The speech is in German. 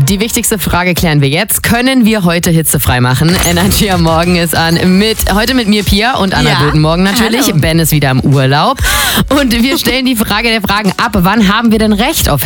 Die wichtigste Frage klären wir jetzt. Können wir heute hitzefrei machen? Energy am Morgen ist an. Heute mit mir, Pia, und Anna Dödenmorgen natürlich. Hallo. Ben ist wieder im Urlaub. Und wir stellen die Frage der Fragen ab. Wann haben wir denn recht auf